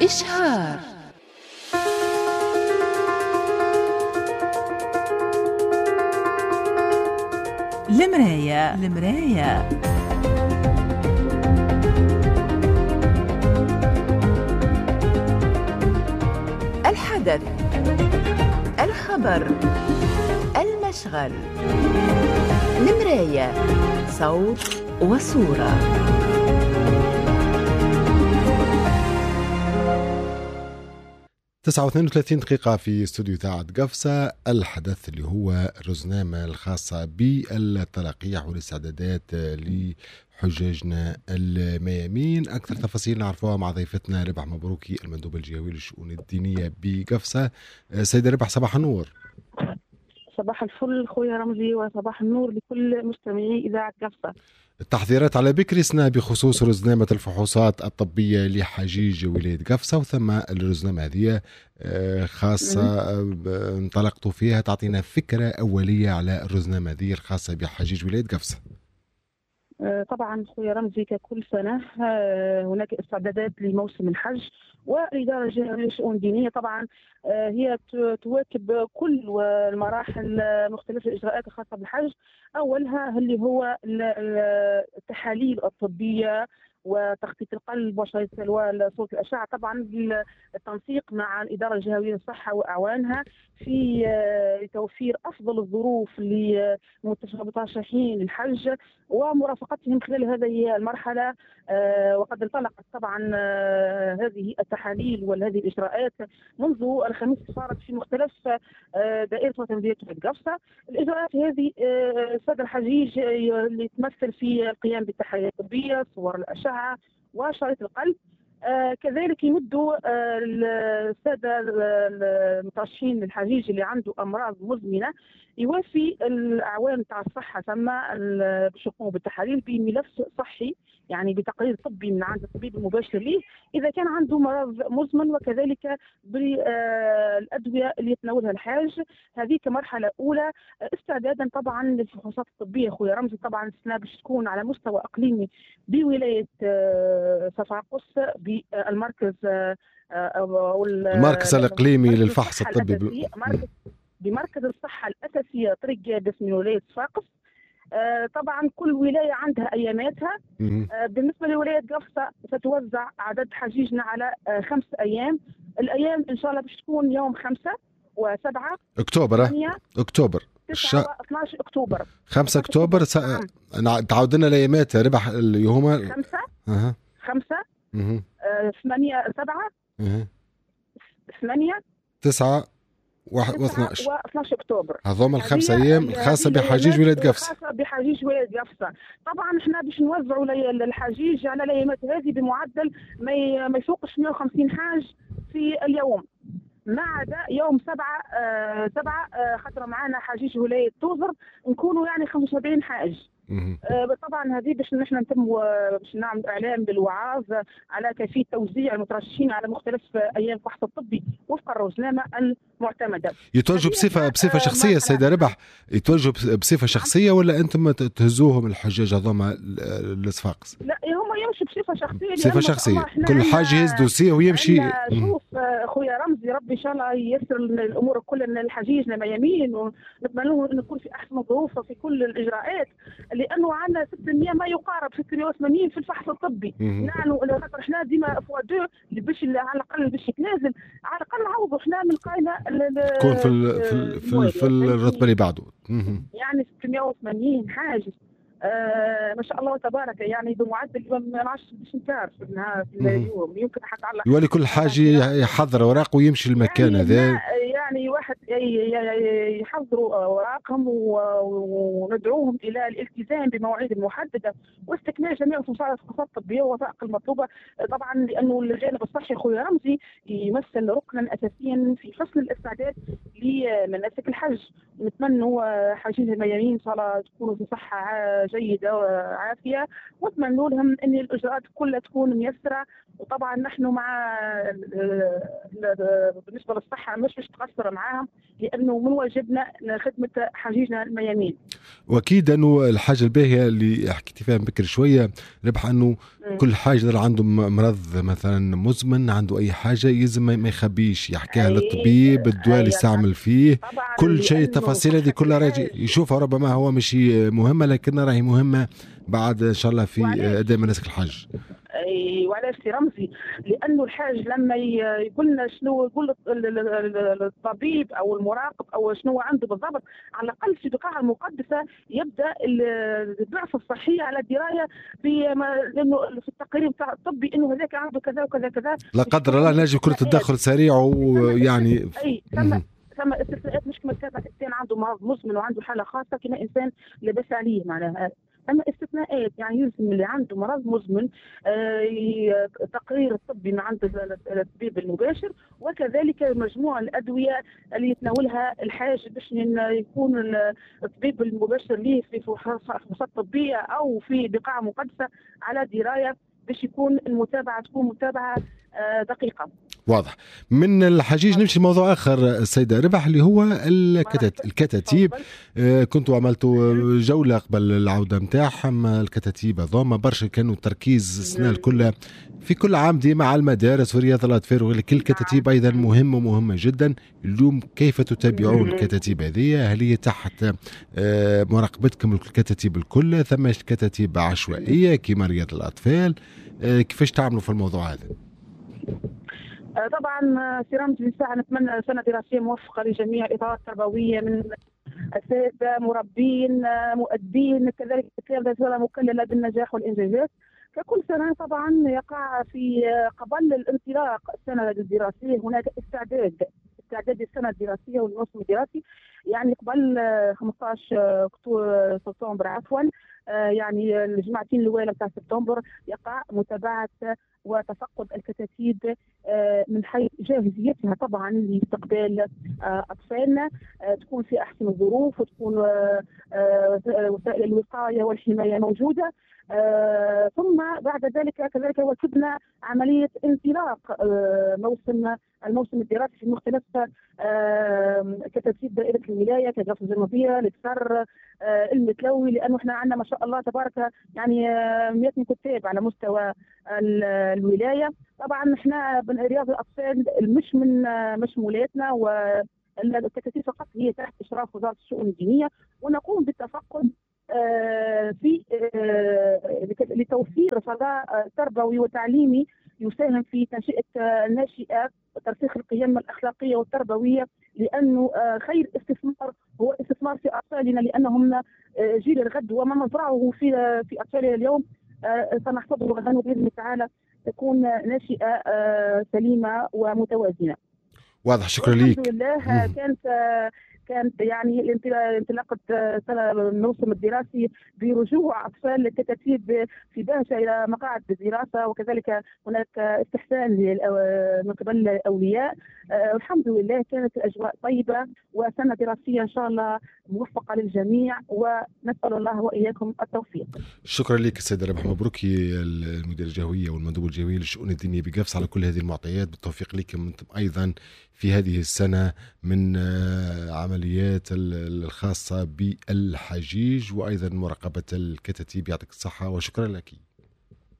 إشهار. المراية الحدث، الخبر، المشغل. المراية، صوت وصورة. 39 دقيقة في استوديو تاعت قفصة. الحدث اللي هو الرزنامة الخاصة بالتلقيح والاستعدادات لحجاجنا الميامين. أكثر تفاصيل نعرفوها مع ضيفتنا ربح مبروكي، المندوب الجهوي للشؤون الدينية بقفصة. سيدة ربح، صباح النور. صباح الفل خويا رمزي، وصباح النور لكل مستمعي إذاعة قفصة. التحذيرات على بكري سنة بخصوص رزنامة الفحوصات الطبية لحجيج ولاية قفصة، وثم الرزنامة هذه خاصة انطلقتوا فيها. تعطينا فكرة أولية على الرزنامة هذه الخاصة بحجيج ولاية قفصة. طبعا خويا رمزي، ككل سنة هناك استعدادات لموسم الحج، والإدارة الجهوية للشؤون الدينية طبعا هي تواكب كل المراحل مختلفة الإجراءات الخاصة بالحج. أولها اللي هو التحاليل الطبية وتخطيط القلب وشريط صوت الأشعة، طبعا بالتنسيق مع الإدارة الجهوية للصحة وأعوانها في توفير أفضل الظروف للمترشحين للحج ومرافقتهم خلال هذه المرحلة. وقد انطلقت طبعا هذه التحاليل وهذه الإجراءات منذ الخميس، صارت في مختلف دائرة وتنفيذية قفصة. الإجراءات هذه السادة الحجيج اللي تمثل في القيام بالتحاليل الطبية، صور الأشعة وشريط القلب. كذلك يمدوا السادة المترشحين للحجيج اللي عنده أمراض مزمنة يوافي الأعوان تاع الصحة ثم باش يقوموا بالتحاليل بملف صحي، يعني بتقرير طبي من عند الطبيب المباشر ليه إذا كان عنده مرض مزمن، وكذلك بالأدوية اللي يتناولها الحاج. هذه كمرحلة أولى استعدادا طبعا للفحوصات الطبية خويا رمزي. طبعا السنة باش تكون على مستوى إقليمي بولاية صفاقس بالمركز المركز الإقليمي للفحص الطبي بمركز الصحة الأساسية طريق جابس من ولاية صفاقس. طبعا كل ولاية عندها أياماتها. بالنسبة لولاية قفصة ستوزع عدد حجيجنا على 5 أيام. الأيام إن شاء الله باش تكون يوم 5 و7 أكتوبر 9 و12 أكتوبر 5 أكتوبر. تعود لنا الأيامات ربح اللي هما 5 8 7 8 9 و12 أكتوبر. هذوما ال5 أيام الخاصة بحجيج ولاية قفصة. خاصة بحجيج ولاية قفصة. طبعا احنا باش نوزعوا الحجيج على الأيامات هذه بمعدل ما يفوقش 150 حاج في اليوم، ما عدا يوم 7 خاطر معنا حجيج ولاية توزر نكونوا يعني 75 حاج. طبعا هذه باش نحن نتم باش نعمل اعلان بالوعاظ على كيفيه توزيع المترشحين على مختلف ايام الفحص الطبي وفق الرزنامه المعتمده. يتوجهوا بصفه شخصيه سيده ربح، يتوجهوا بصفه شخصيه ولا انتم تهزوهم الحجاج هذوما لصفاقس؟ لا، هم يمشوا بصفه شخصيه. بصفه شخصيه كل حاجه يهز دوسيه ويمشي. شوف خويا رمزي، ربي ان شاء الله ييسر الامور كلها الحجيج ميامين، ونتمنى لهم ان نكون في احسن ظروف في كل الاجراءات، لانه عندنا 600 ما يقارب 680 في الفحص الطبي. نحن خاطر احنا ديما فوا دو باش على الاقل باش يتنازل، على الاقل نعوضوا احنا من القائمه تكون في الرتبه اللي بعده. يعني 680 حاجز ما شاء الله تبارك، يعني بمعدل ما نعرفش باش نتعرف في اليوم يمكن حتى على يولي كل حاجه يحضر اوراق ويمشي المكان هذا. يعني واحد يحضروا اوراقهم وندعوهم الى الالتزام بمواعيد المحدده واستكمال جميع الفحوصات الطبيه والوثائق المطلوبه. طبعا لانه الجانب الصحي خويا رمزي يمثل ركنا اساسيا في حسن الاستعداد لمناسك الحج، نتمنوا حاجين الميامين ان شاء الله تكونوا في صحه جيده وعافيه، ونتمنوا لهم ان الاجراءات كلها تكون ميسره. وطبعا نحن مع بالنسبه للصحه مش تقصر معاهم، لانه من واجبنا خدمه حجيجنا الميامين. واكيد انه الحاجه الباهيه اللي حكيتي فيها بكر شويه ربح انه كل حاجه عنده مرض مثلا مزمن، عنده اي حاجه يلزم ما يخبيش، يحكيها للطبيب، الدواء اللي يستعمل فيه، كل شيء التفاصيل هذه كلها راجع يشوفها. ربما هو مش مهمه لكن راهي مهمه بعد ان شاء الله في اداء مناسك الحج. وعلاش سي رمزي؟ لانه الحاج لما يقول لنا شنو يقول الطبيب او المراقب او شنو عنده بالضبط، على الاقل في البقاعه المقدسه يبدا البعثه الصحيه على درايه لانه في التقرير بتاع الطبي انه هذاك عنده كذا وكذا كذا. لا قدر الله نجي كل تدخل سريع ويعني ثم استثناءات، مش كما كان انسان عنده مرض مزمن وعنده حاله خاصه كما انسان لاباس عليه معناها. اما استثناءات يعني يلزم اللي عنده مرض مزمن تقرير الطبي من عند الطبيب المباشر، وكذلك مجموعه الادويه اللي يتناولها الحاج باش يكون الطبيب المباشر ليه في فحوصات طبيه او في بقاعه مقدسه على درايه باش يكون المتابعه تكون متابعه دقيقه. واضح. من الحجيج نمشي لموضوع آخر السيدة ربح اللي هو الكتاتيب. كنتوا عملتوا جولة قبل العودة متاعهم. الكتاتيب هذوما برشا كانوا تركيز السنة كلها في كل عام ديما على المدارس ورياض الأطفال وكل الكتاتيب أيضا مهمة جدا. اليوم كيف تتابعون الكتاتيب هذه؟ هل هي تحت مراقبتكم الكتاتيب الكل؟ ثم كتاتيب عشوائية كما رياض الأطفال؟ كيفاش تعملوا في الموضوع هذا؟ طبعا سي رمزي نتمنى سنه دراسيه موفقه لجميع الاطارات التربويه من اساتذه مربين مؤدين كذلك كافه مكلله بالنجاح والانجازات. فكل سنه طبعا يقع في قبل الانطلاق السنه الدراسيه هناك استعداد السنه الدراسيه والموسم الدراسي، يعني قبل 15 سبتمبر عفوا، يعني الجمعتين الاولى بتاع سبتمبر يقع متابعه وتفقد الكتاتيب من حيث جاهزيتها طبعا لاستقبال اطفالنا، تكون في احسن الظروف وتكون وسائل الوقايه والحمايه موجوده. ثم بعد ذلك كذلك واجبنا عمليه انطلاق الموسم الدراسي في مختلف كتاتيب دائره الولايه كجرف الجنوبيه، الكسر، المتلوي، لانه احنا عندنا ما شاء الله تبارك يعني 100 كتاب على مستوى الولايه. طبعا احنا رياض الاطفال مش من مشمولاتنا، والكتاتيب فقط هي تحت اشراف وزاره الشؤون الدينيه، ونقوم بالتفقد في لتوفير فضاء تربوي وتعليمي يساهم في تنشئه الناشئه وترسيخ القيم الاخلاقيه والتربويه، لانه خير استثمار هو الاستثمار في اطفالنا، لانهم جيل الغد، وما نزرعه في اطفالنا اليوم سنحفظه غدا باذن الله تعالى تكون ناشئه سليمه ومتوازنه. واضح. شكرا لك. الحمد لله كانت يعني انطلاقة الموسم الدراسي برجوع أطفال الكتاتيب في بهجة إلى مقاعد الدراسة، وكذلك هناك استحسان من قبل الأولياء. الحمد لله كانت الأجواء طيبة، وسنة دراسية إن شاء الله موفقة للجميع، ونسأل الله وإياكم التوفيق. شكرا لك السيدة ربح مبروكي المدير الجهوية والمندوب الجهوي للشؤون الدينية بقفص على كل هذه المعطيات. بالتوفيق لكم أنتم أيضا في هذه السنة من عمليات الخاصة بالحجيج وأيضا مراقبة الكتاتيب. يعطيك الصحة وشكرا لك.